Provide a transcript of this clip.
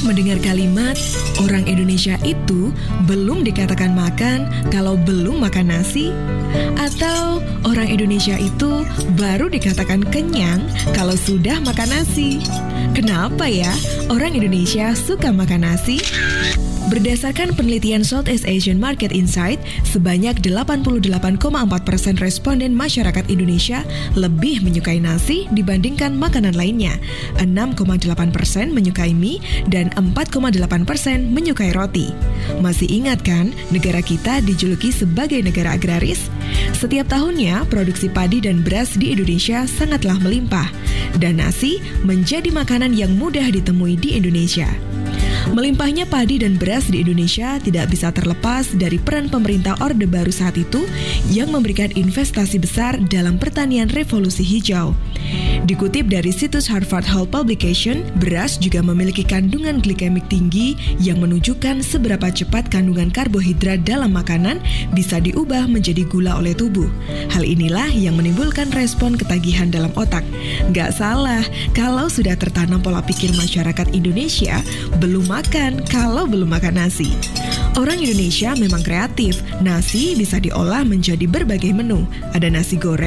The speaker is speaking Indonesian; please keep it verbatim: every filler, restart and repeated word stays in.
mendengar kalimat orang Indonesia itu belum dikatakan makan kalau belum makan nasi? Atau orang Indonesia itu baru dikatakan kenyang kalau sudah makan nasi? Kenapa ya orang Indonesia suka makan nasi? Berdasarkan penelitian Southeast Asian Market Insight, sebanyak delapan puluh delapan koma empat persen responden masyarakat Indonesia lebih menyukai nasi dibandingkan makanan lainnya. enam koma delapan persen menyukai mie dan empat koma delapan persen menyukai roti. Masih ingat kan, negara kita dijuluki sebagai negara agraris? Setiap tahunnya, produksi padi dan beras di Indonesia sangatlah melimpah, dan nasi menjadi makanan yang mudah ditemui di Indonesia. Melimpahnya padi dan beras di Indonesia tidak bisa terlepas dari peran pemerintah Orde Baru saat itu yang memberikan investasi besar dalam pertanian revolusi hijau. Dikutip dari situs Harvard Health Publication, beras juga memiliki kandungan glikemik tinggi yang menunjukkan seberapa cepat kandungan karbohidrat dalam makanan bisa diubah menjadi gula oleh tubuh. Hal inilah yang menimbulkan respon ketagihan dalam otak. Nggak salah kalau sudah tertanam pola pikir masyarakat Indonesia belum makan kalau belum makan nasi. Orang Indonesia memang kreatif. Nasi bisa diolah menjadi berbagai menu. Ada nasi goreng,